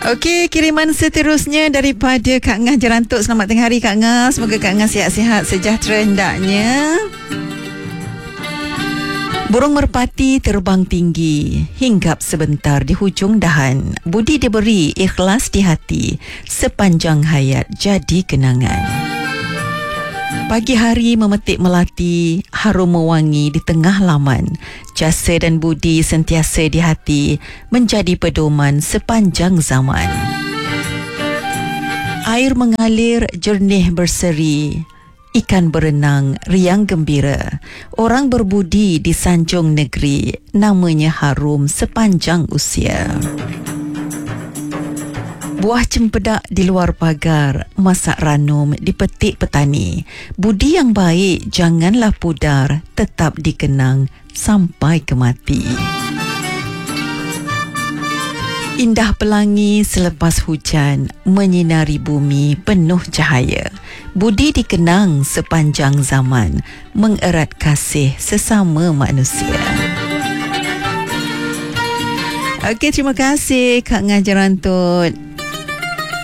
Okey, kiriman seterusnya daripada Kak Ngah Jerantuk. Selamat tengah hari Kak Ngah. Semoga Kak Ngah sihat-sihat, sejahtera hendaknya. Burung merpati terbang tinggi, hinggap sebentar di hujung dahan. Budi diberi, ikhlas di hati, sepanjang hayat jadi kenangan. Pagi hari memetik melati, harum mewangi di tengah laman. Jasa dan budi sentiasa di hati, menjadi pedoman sepanjang zaman. Air mengalir jernih berseri, ikan berenang riang gembira. Orang berbudi di sanjung negeri, namanya harum sepanjang usia. Buah cempedak di luar pagar, masak ranum dipetik petani. Budi yang baik janganlah pudar, tetap dikenang sampai ke mati. Indah pelangi selepas hujan, menyinari bumi penuh cahaya. Budi dikenang sepanjang zaman, mengerat kasih sesama manusia. Okey, terima kasih Kak Ngah Jerantut.